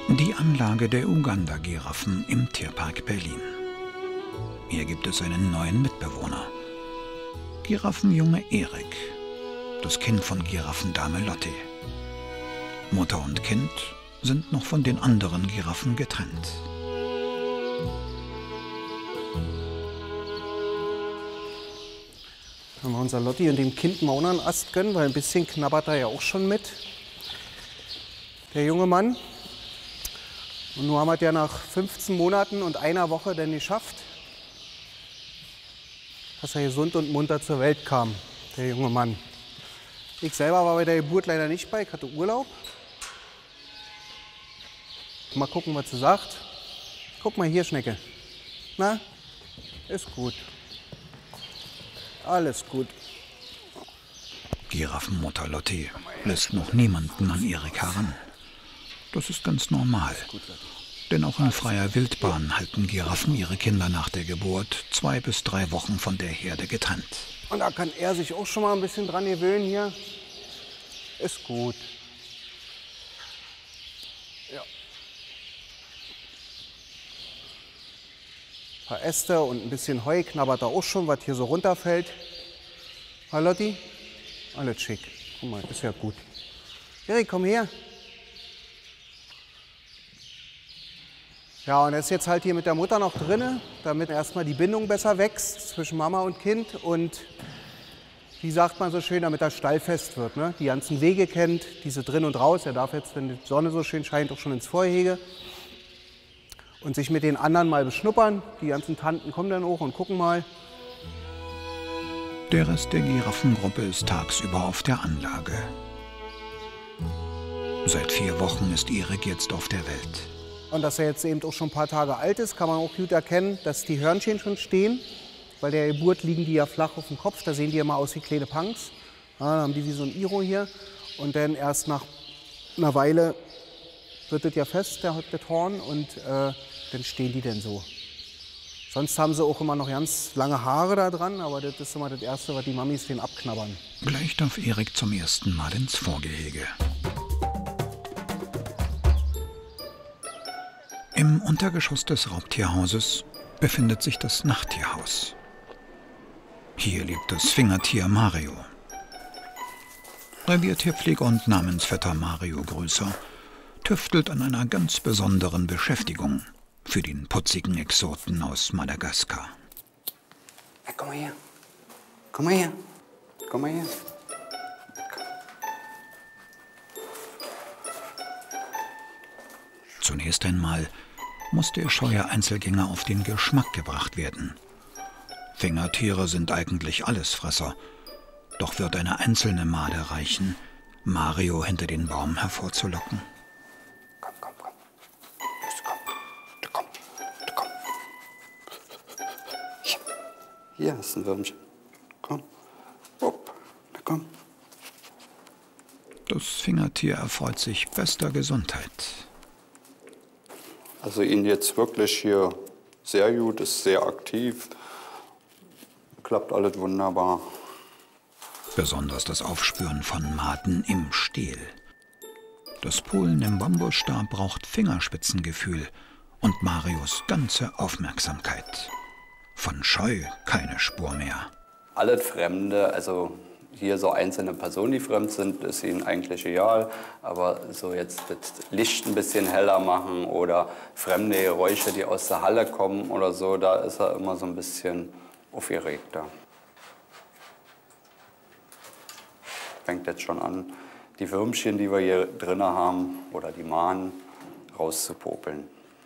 Die Anlage der Uganda-Giraffen im Tierpark Berlin. Hier gibt es einen neuen Mitbewohner. Giraffenjunge Erik, das Kind von Giraffendame Lotti. Mutter und Kind sind noch von den anderen Giraffen getrennt. Wenn wir unser Lotti und dem Kind mal einen Ast gönnen, weil ein bisschen knabbert er ja auch schon mit, der junge Mann. Und nun haben wir es ja nach 15 Monaten und einer Woche dann geschafft, dass er gesund und munter zur Welt kam, der junge Mann. Ich selber war bei der Geburt leider nicht bei, ich hatte Urlaub. Mal gucken, was sie sagt. Guck mal hier, Schnecke. Na, ist gut. Alles gut. Giraffenmutter Lotti lässt noch niemanden an Erik heran. Das ist ganz normal. Denn auch in freier Wildbahn halten Giraffen ihre Kinder nach der Geburt 2 bis 3 Wochen von der Herde getrennt. Und da kann er sich auch schon mal ein bisschen dran gewöhnen hier. Ist gut. Ja. Ein paar Äste und ein bisschen Heu knabbert er auch schon, was hier so runterfällt. Hallo Lotti? Alles schick. Guck mal, ist ja gut. Erik, komm her. Ja, und er ist jetzt halt hier mit der Mutter noch drinne, damit erstmal die Bindung besser wächst zwischen Mama und Kind und, wie sagt man so schön, damit er stallfest wird. Ne? Die ganzen Wege kennt, diese drin und raus. Er darf jetzt, wenn die Sonne so schön scheint, auch schon ins Vorgehege und sich mit den anderen mal beschnuppern. Die ganzen Tanten kommen dann hoch und gucken mal. Der Rest der Giraffengruppe ist tagsüber auf der Anlage. Seit 4 Wochen ist Erik jetzt auf der Welt. Und dass er jetzt eben auch schon ein paar Tage alt ist, kann man auch gut erkennen, dass die Hörnchen schon stehen. Bei der Geburt liegen die ja flach auf dem Kopf, da sehen die ja mal aus wie kleine Punks. Ja, dann haben die wie so ein Iro hier. Und dann erst nach einer Weile wird das ja fest, das Horn, und dann stehen die dann so. Sonst haben sie auch immer noch ganz lange Haare da dran, aber das ist immer das Erste, was die Mamis den abknabbern. Gleich darf Erik zum ersten Mal ins Vorgehege. Im Untergeschoss des Raubtierhauses befindet sich das Nachttierhaus. Hier lebt das Fingertier Mario. Reviertierpfleger und Namensvetter Mario Größer tüftelt an einer ganz besonderen Beschäftigung für den putzigen Exoten aus Madagaskar. Hey, komm mal her. Komm mal her. Komm mal her. Zunächst einmal muss der scheue Einzelgänger auf den Geschmack gebracht werden. Fingertiere sind eigentlich Allesfresser, doch wird eine einzelne Made reichen, Mario hinter den Baum hervorzulocken. Komm, komm, komm. Los, komm. Du komm. Du komm. Hier ist ein Würmchen. Komm. Upp. Na komm. Das Fingertier erfreut sich bester Gesundheit. Also ihn jetzt wirklich hier sehr gut, ist sehr aktiv, klappt alles wunderbar. Besonders das Aufspüren von Maden im Stiel. Das Polen im Bambusstab braucht Fingerspitzengefühl und Marios ganze Aufmerksamkeit. Von Scheu keine Spur mehr. Alles Fremde, also hier so einzelne Personen, die fremd sind, ist ihnen eigentlich egal. Aber so jetzt das Licht ein bisschen heller machen oder fremde Geräusche, die aus der Halle kommen oder so, da ist er immer so ein bisschen aufgeregter. Fängt jetzt schon an, die Würmchen, die wir hier drin haben, oder die Mahnen, rauszupopeln.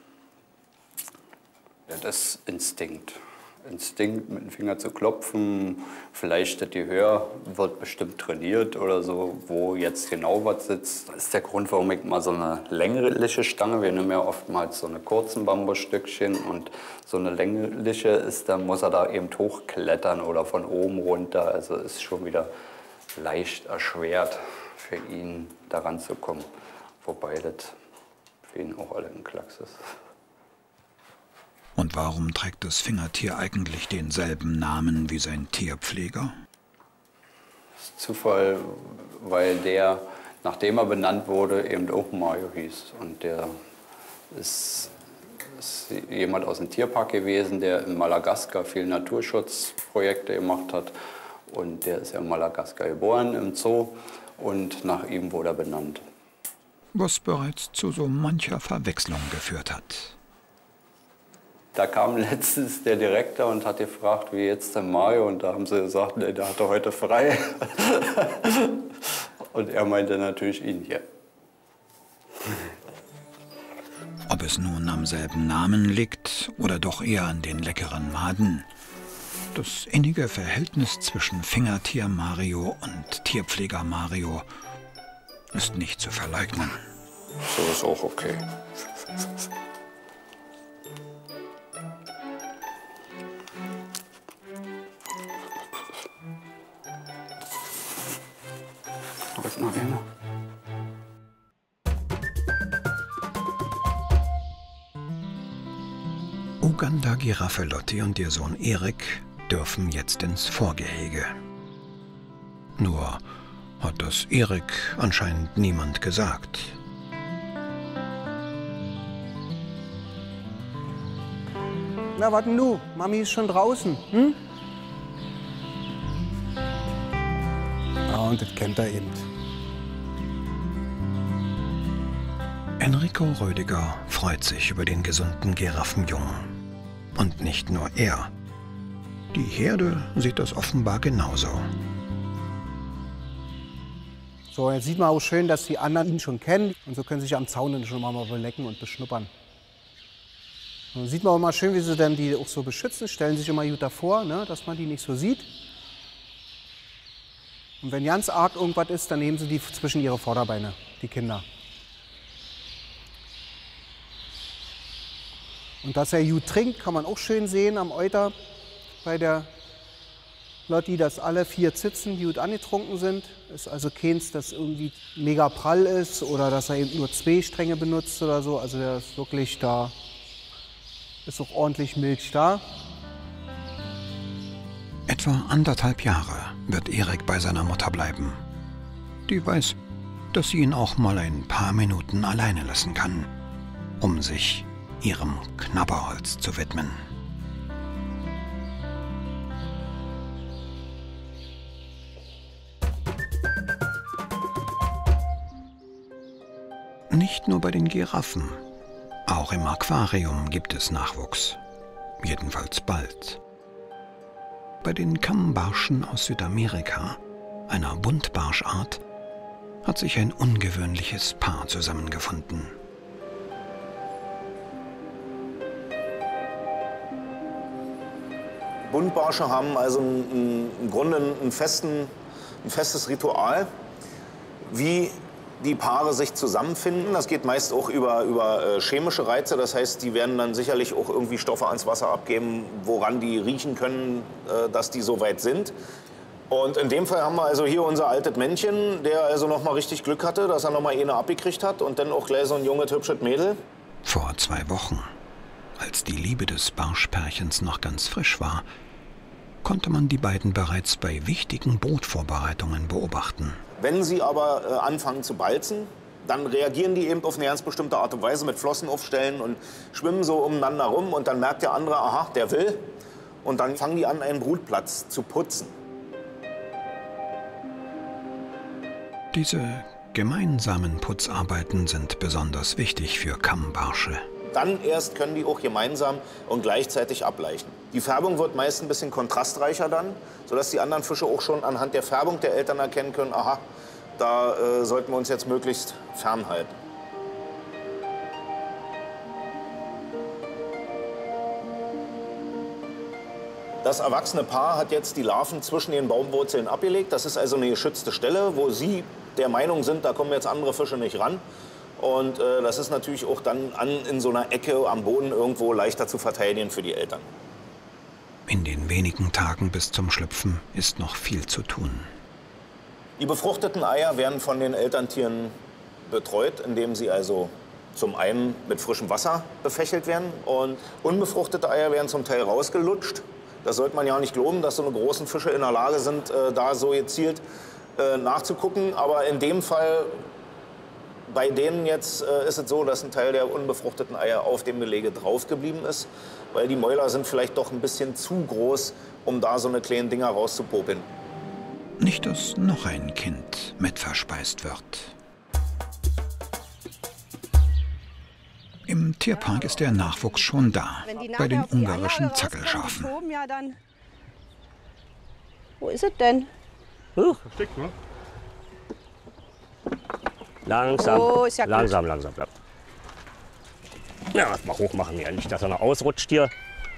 Ja, das ist Instinkt. Instinkt, mit dem Finger zu klopfen, vielleicht das Gehör wird bestimmt trainiert oder so, wo jetzt genau was sitzt. Das ist der Grund, warum ich mal so eine längliche Stange, wir nehmen ja oftmals so eine kurzen Bambusstückchen und so eine längliche ist, dann muss er da eben hochklettern oder von oben runter, also ist schon wieder leicht erschwert für ihn daran zu kommen, wobei das für ihn auch alle ein Klacks ist. Und warum trägt das Fingertier eigentlich denselben Namen wie sein Tierpfleger? Das ist Zufall, weil der, nachdem er benannt wurde, eben auch Mario hieß. Und der ist jemand aus dem Tierpark gewesen, der in Madagaskar viele Naturschutzprojekte gemacht hat. Und der ist ja in Madagaskar geboren, im Zoo. Und nach ihm wurde er benannt. Was bereits zu so mancher Verwechslung geführt hat. Da kam letztens der Direktor und hat gefragt, wie jetzt der Mario. Und da haben sie gesagt, nee, der hatte heute frei. Und er meinte natürlich ihn hier. Ob es nun am selben Namen liegt oder doch eher an den leckeren Maden. Das innige Verhältnis zwischen Fingertier Mario und Tierpfleger Mario ist nicht zu verleugnen. So ist auch okay. Da ist noch einer. Uganda-Giraffe Lotti und ihr Sohn Erik dürfen jetzt ins Vorgehege. Nur hat das Erik anscheinend niemand gesagt. Na, was denn du? Mami ist schon draußen. Hm? Ah, und das kennt er eben. Enrico Rödiger freut sich über den gesunden Giraffenjungen. Und nicht nur er. Die Herde sieht das offenbar genauso. So, jetzt sieht man auch schön, dass die anderen ihn schon kennen. Und so können sie sich am Zaun dann schon mal belecken und beschnuppern. Und dann sieht man auch mal schön, wie sie dann die auch so beschützen. Stellen sich immer gut davor, ne, dass man die nicht so sieht. Und wenn ganz arg irgendwas ist, dann nehmen sie die zwischen ihre Vorderbeine, die Kinder. Und dass er gut trinkt, kann man auch schön sehen am Euter bei der Lotti, dass alle 4 Zitzen gut angetrunken sind. Ist also keins, das irgendwie mega prall ist oder dass er eben nur 2 Stränge benutzt oder so. Also der ist wirklich da, ist auch ordentlich Milch da. Etwa 1,5 Jahre wird Erik bei seiner Mutter bleiben. Die weiß, dass sie ihn auch mal ein paar Minuten alleine lassen kann, um sich ihrem Knabberholz zu widmen. Nicht nur bei den Giraffen, auch im Aquarium gibt es Nachwuchs. Jedenfalls bald. Bei den Kammbarschen aus Südamerika, einer Buntbarschart, hat sich ein ungewöhnliches Paar zusammengefunden. Buntbarsche haben also im Grunde ein festes Ritual, wie die Paare sich zusammenfinden. Das geht meist auch über chemische Reize. Das heißt, die werden dann sicherlich auch irgendwie Stoffe ans Wasser abgeben, woran die riechen können, dass die so weit sind. Und in dem Fall haben wir also hier unser altes Männchen, der also noch mal richtig Glück hatte, dass er noch mal eine abgekriegt hat und dann auch gleich so ein junges, hübsches Mädel. Vor 2 Wochen, als die Liebe des Barschpärchens noch ganz frisch war, konnte man die beiden bereits bei wichtigen Brutvorbereitungen beobachten. Wenn sie aber anfangen zu balzen, dann reagieren die eben auf eine ganz bestimmte Art und Weise mit Flossen aufstellen und schwimmen so umeinander rum. Und dann merkt der andere, aha, der will. Und dann fangen die an, einen Brutplatz zu putzen. Diese gemeinsamen Putzarbeiten sind besonders wichtig für Kammbarsche. Dann erst können die auch gemeinsam und gleichzeitig ableichen. Die Färbung wird meist ein bisschen kontrastreicher dann, sodass die anderen Fische auch schon anhand der Färbung der Eltern erkennen können, aha, da sollten wir uns jetzt möglichst fernhalten. Das erwachsene Paar hat jetzt die Larven zwischen den Baumwurzeln abgelegt. Das ist also eine geschützte Stelle, wo sie der Meinung sind, da kommen jetzt andere Fische nicht ran. Und das ist natürlich auch dann in so einer Ecke am Boden irgendwo leichter zu verteidigen für die Eltern. In den wenigen Tagen bis zum Schlüpfen ist noch viel zu tun. Die befruchteten Eier werden von den Elterntieren betreut, indem sie also zum einen mit frischem Wasser befächelt werden. Und unbefruchtete Eier werden zum Teil rausgelutscht. Das sollte man ja nicht glauben, dass so eine großen Fische in der Lage sind, da so gezielt nachzugucken. Aber in dem Fall Bei denen jetzt ist es so, dass ein Teil der unbefruchteten Eier auf dem Gelege drauf geblieben ist, weil die Mäuler sind vielleicht doch ein bisschen zu groß, um da so eine kleinen Dinger rauszupopeln. Nicht, dass noch ein Kind mitverspeist wird. Im Tierpark ist der Nachwuchs schon da, bei den ungarischen Zackelschafen. Ja, dann. Wo ist es denn? Versteckt, ne? Langsam, Oh, ist ja gut. langsam. Ja, mal hoch machen hier, nicht, dass er noch ausrutscht hier.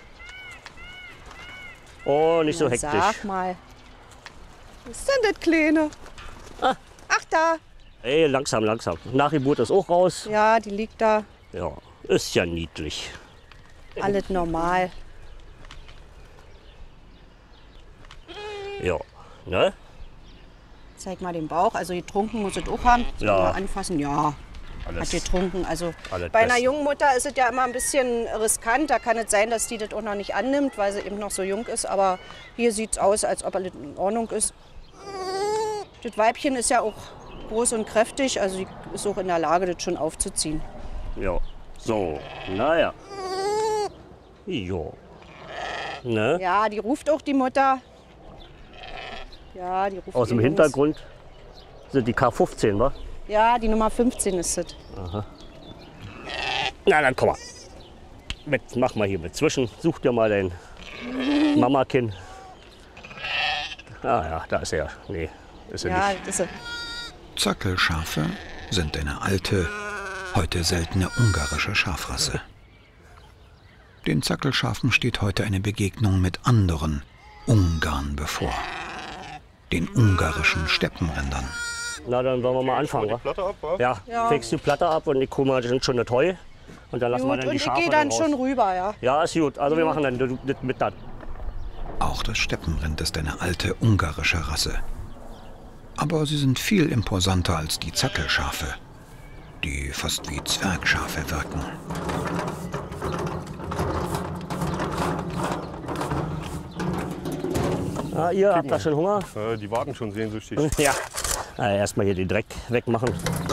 Oh, nicht so Na, hektisch. Sag mal. Was ist denn das Kleine? Ah. Ach, da. Ey, langsam. Nachgeburt ist auch raus. Ja, die liegt da. Ja, ist ja niedlich. Alles normal. Ja, ne? Zeig mal den Bauch. Also getrunken muss es auch haben. Soll Ja. man mal anfassen? Ja. Alles. Hat getrunken. Also Alles bei einer bestens. jungen Mutter ist es ja immer ein bisschen riskant. Da kann es sein, dass die das auch noch nicht annimmt, weil sie eben noch so jung ist. Aber hier sieht es aus, als ob alles in Ordnung ist. Das Weibchen ist ja auch groß und kräftig. Also sie ist auch in der Lage, das schon aufzuziehen. Ja, so, naja. Jo. Ne? Ja, die ruft auch die Mutter. Ja, die ruft Aus dem ihr Jungs. Hintergrund sind die K15, wa? Ja, die Nummer 15 ist es. Na, dann komm mal. Mach mal hier mit zwischen. Such dir mal dein Mamakin. Ah ja, da ist er. Nee, ist er Ja, nicht. das ist es. Zackelschafe sind eine alte, heute seltene ungarische Schafrasse. Den Zackelschafen steht heute eine Begegnung mit anderen Ungarn bevor. Den ungarischen Steppenrindern. Na, dann wollen wir mal anfangen, wa? Platte ab, wa? Ja, fegst die Platte ab und ich hole mal schon eine Heu. Und dann lassen wir Gut, dann und die ich Schafe gehe dann raus. schon rüber, ja. Ja, ist gut. Also wir machen dann das mit dann. Auch das Steppenrind ist eine alte ungarische Rasse. Aber sie sind viel imposanter als die Zackelschafe, die fast wie Zwergschafe wirken. Ah, ihr habt da schon Hunger? Die warten schon sehnsüchtig. Ja. Erstmal hier den Dreck wegmachen.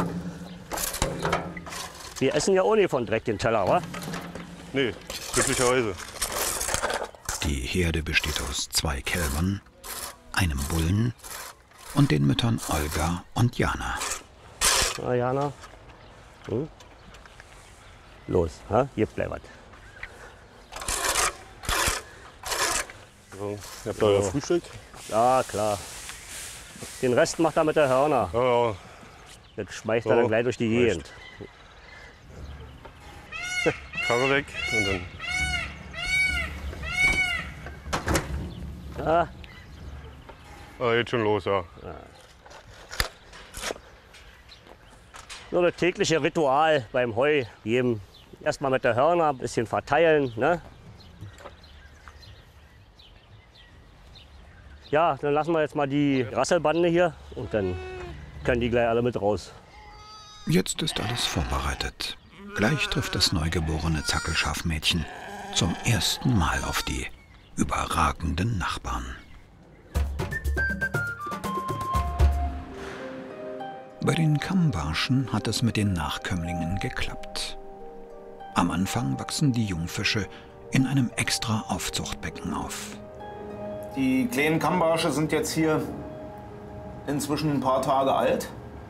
Wir essen ja ohne von Dreck den Teller, wa? Nee, glücklicherweise. Die Herde besteht aus 2 Kälbern, einem Bullen und den Müttern Olga und Jana. Na, Jana. Hm? Los, ha? Hier bleibt. So, ihr habt euer Frühstück? Ja, klar. Den Rest macht er mit der Hörner. Ja, ja. Das schmeißt er dann gleich durch die Gegend. Karre weg und dann. Ah, Geht schon los, ja. so das tägliche Ritual beim Heu geben. Erstmal mit der Hörner ein bisschen verteilen. Ne? Ja, dann lassen wir jetzt mal die Rasselbande hier und dann können die gleich alle mit raus. Jetzt ist alles vorbereitet. Gleich trifft das neugeborene Zackelschafmädchen zum ersten Mal auf die überragenden Nachbarn. Bei den Kammbarschen hat es mit den Nachkömmlingen geklappt. Am Anfang wachsen die Jungfische in einem extra Aufzuchtbecken auf. Die kleinen Kammbarsche sind jetzt hier inzwischen ein paar Tage alt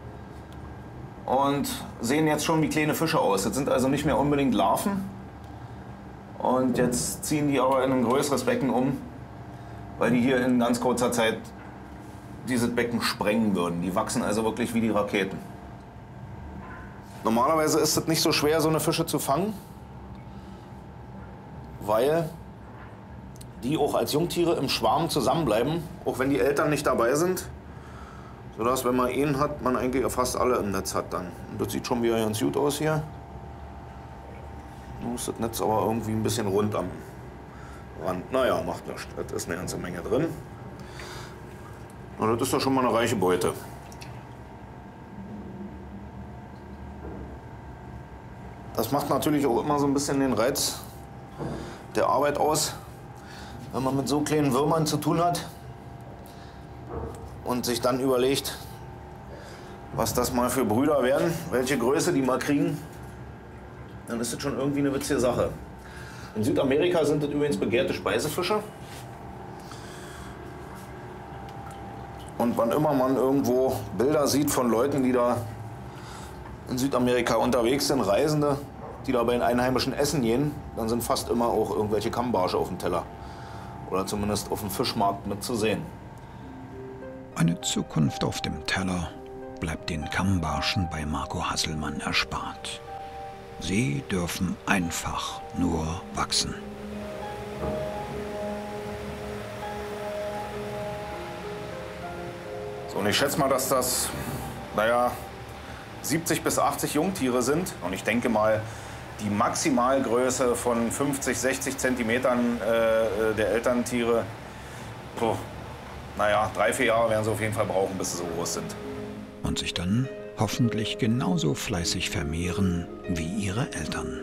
und sehen jetzt schon wie kleine Fische aus. Das sind also nicht mehr unbedingt Larven. Und jetzt ziehen die aber in ein größeres Becken um, weil die hier in ganz kurzer Zeit dieses Becken sprengen würden. Die wachsen also wirklich wie die Raketen. Normalerweise ist es nicht so schwer, so eine Fische zu fangen, weil die auch als Jungtiere im Schwarm zusammenbleiben, auch wenn die Eltern nicht dabei sind. Sodass, wenn man ihn hat, man eigentlich fast alle im Netz hat dann. Und das sieht schon wieder ganz gut aus hier. Nun ist das Netz aber irgendwie ein bisschen rund am Rand. Naja, macht nichts. Das ist eine ganze Menge drin. Und das ist doch schon mal eine reiche Beute. Das macht natürlich auch immer so ein bisschen den Reiz der Arbeit aus, wenn man mit so kleinen Würmern zu tun hat und sich dann überlegt, was das mal für Brüder werden, welche Größe die mal kriegen, dann ist das schon irgendwie eine witzige Sache. In Südamerika sind das übrigens begehrte Speisefische. Und wann immer man irgendwo Bilder sieht von Leuten, die da in Südamerika unterwegs sind, Reisende, die da bei den Einheimischen essen gehen, dann sind fast immer auch irgendwelche Kammbarsche auf dem Teller. Oder zumindest auf dem Fischmarkt mit zu sehen. Eine Zukunft auf dem Teller bleibt den Kammbarschen bei Marco Hasselmann erspart. Sie dürfen einfach nur wachsen. So, und ich schätze mal, dass das, naja, 70 bis 80 Jungtiere sind. Und ich denke mal, die Maximalgröße von 50, 60 Zentimetern der Elterntiere, naja, 3, 4 Jahre werden sie auf jeden Fall brauchen, bis sie so groß sind. Und sich dann hoffentlich genauso fleißig vermehren wie ihre Eltern.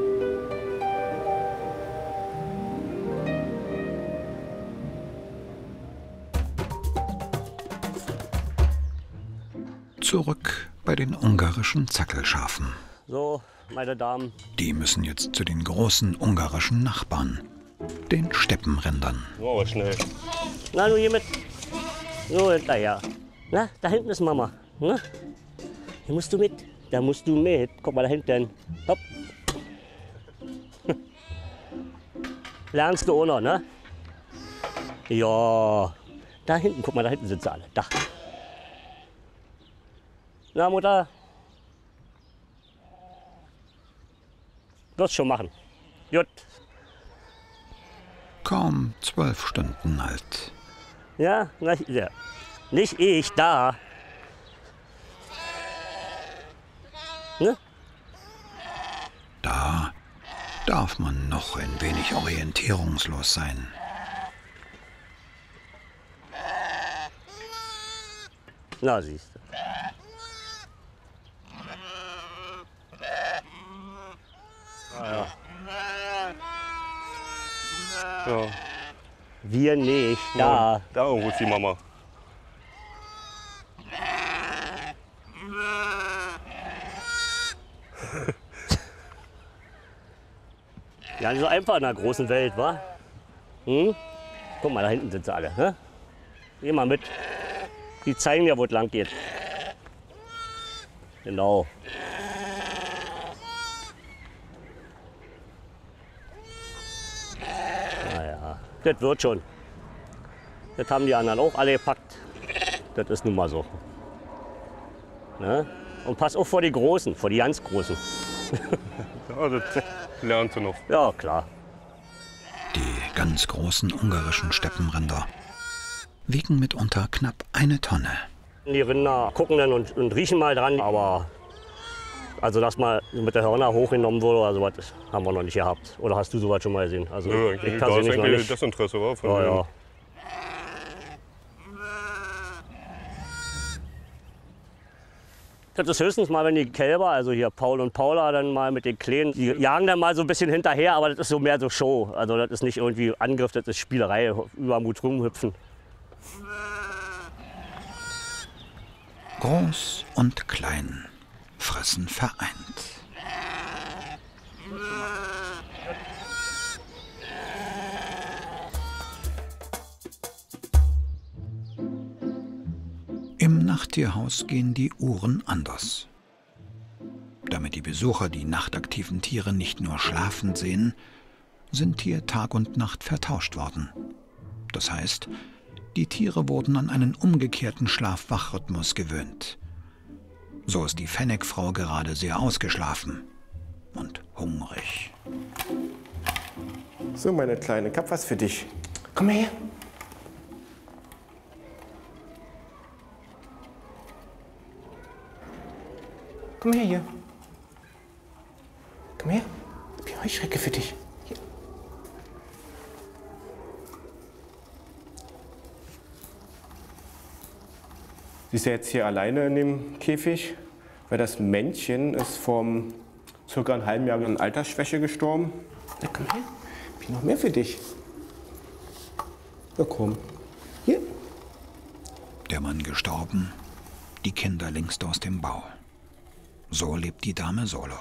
Zurück bei den ungarischen Zackelschafen. So, meine Damen. Die müssen jetzt zu den großen ungarischen Nachbarn, den Steppenrindern. Oh, aber schnell. Na, du hier mit. So, hinterher. Na, da hinten ist Mama. Na? Hier musst du mit. Da musst du mit. Guck mal da hinten. Hopp. Lernst du auch noch, ne? Ja. Da hinten, guck mal, da hinten sind sie alle. Da. Na, Mutter. Wirst schon machen. Gut. Kaum 12 Stunden alt. Ja, na, ja. Nicht ich, da. Ne? Da darf man noch ein wenig orientierungslos sein. Na, siehst du. Ja. Ja. Wir nicht, da. Da irgendwo ist die Mama. Ja, so einfach in der großen Welt, wa? Hm? Guck mal, da hinten sind sie alle. Ne? Geh mal mit. Die zeigen ja, wo es lang geht. Genau. Naja, das wird schon. Das haben die anderen auch alle gepackt. Das ist nun mal so. Ne? Und pass auf vor die Großen, vor die ganz Großen. Ja, das lernt sie noch. Ja, klar. Die ganz großen ungarischen Steppenrinder wiegen mitunter knapp 1 Tonne. Die Rinder gucken dann und riechen mal dran, aber also dass mal mit der Hörner hochgenommen wurde oder sowas, haben wir noch nicht gehabt. Oder hast du sowas schon mal gesehen? Also Ja, ich da ist persönlich noch eigentlich nicht. das Interesse, war von Ja, denen. ja. Das ist höchstens mal, wenn die Kälber, also hier Paul und Paula, dann mal mit den Kleinen, die jagen dann mal so ein bisschen hinterher, aber das ist so mehr so Show. Also das ist nicht irgendwie Angriff, das ist Spielerei, über den Mut rumhüpfen. Groß und klein fressen vereint. Im Nachttierhaus gehen die Uhren anders. Damit die Besucher die nachtaktiven Tiere nicht nur schlafend sehen, sind hier Tag und Nacht vertauscht worden. Das heißt, die Tiere wurden an einen umgekehrten Schlaf-Wach-Rhythmus gewöhnt. So ist die Fennecfrau gerade sehr ausgeschlafen und hungrig. So, meine Kleine, ich hab was für dich. Komm mal her. Komm her hier. Komm her. Ich hab hier Heuschrecke für dich. Hier. Sie ist ja jetzt hier alleine in dem Käfig, weil das Männchen ist vor circa einem halben Jahr an Altersschwäche gestorben. Na, komm her. Ich hab hier noch mehr für dich. Na komm. Hier. Der Mann gestorben, die Kinder längst aus dem Bau. So lebt die Dame solo.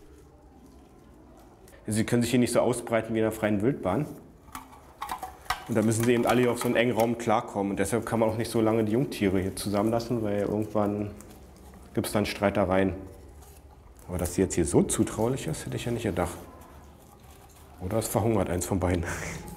Sie können sich hier nicht so ausbreiten wie in der freien Wildbahn. Und da müssen sie eben alle hier auf so einen engen Raum klarkommen. Und deshalb kann man auch nicht so lange die Jungtiere hier zusammenlassen, weil irgendwann gibt es dann Streitereien. Aber dass sie jetzt hier so zutraulich ist, hätte ich ja nicht gedacht. Oder es verhungert eins von beiden.